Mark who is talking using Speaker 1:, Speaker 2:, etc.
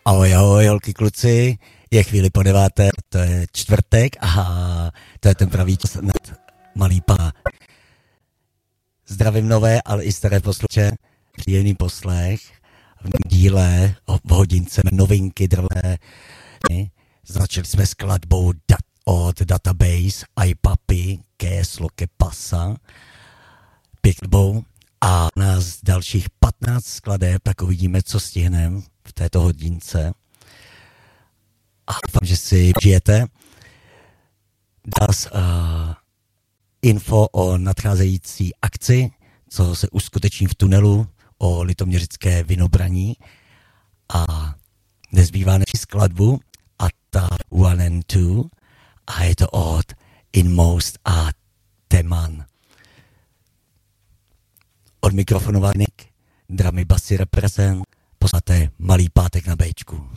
Speaker 1: Ahoj, ahoj, holky, kluci, je chvíli po 9, to je čtvrtek a to je ten pravý čas na malý pá. Zdravím nové, ale i staré posluchače, příjemný poslech v díle v hodince novinky drvé. Začali jsme skladbou od Database, iPapi, Késlo, Kepasa, pěknou a nás dalších 15 skladeb, tak uvidíme, co stihneme v této hodince. A doufám, že si žijete. Das info o nadcházející akci, co se uskuteční v tunelu o litoměřické vinobraní. A nezbývá než skladbu a ta One and Two a je to od Inmost a Teman. Od mikrofonu Varnik, dramy basy reprezent, posláte malý pátek na Bčku.